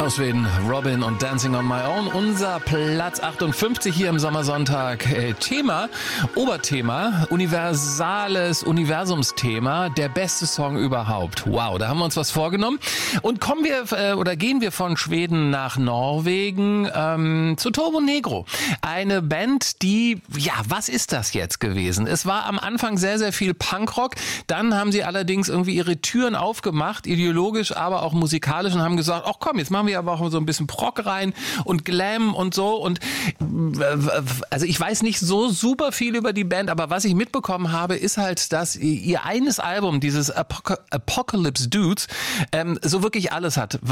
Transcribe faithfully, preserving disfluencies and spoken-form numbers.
Aus Schweden, Robin und Dancing on My Own. Unser Platz achtundfünfzig hier im Sommersonntag. Äh, Thema, Oberthema, universales Universumsthema, der beste Song überhaupt. Wow, da haben wir uns was vorgenommen. Und kommen wir äh, oder gehen wir von Schweden nach Norwegen ähm, zu Turbo Negro. Eine Band, die, ja, was ist das jetzt gewesen? Es war am Anfang sehr, sehr viel Punkrock. Dann haben sie allerdings irgendwie ihre Türen aufgemacht, ideologisch, aber auch musikalisch, und haben gesagt, ach komm, jetzt machen wir aber auch so ein bisschen Prog rein und Glam und so. Und also ich weiß nicht so super viel über die Band, aber was ich mitbekommen habe, ist halt, dass ihr eines Album, dieses Apoc- Apocalypse Dudes, ähm, so wirklich alles hat.